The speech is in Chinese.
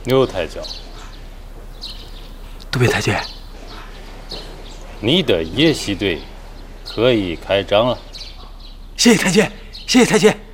牛太教， 督兵太君， 你的野溪队可以开张了。 谢谢太君，谢谢太君。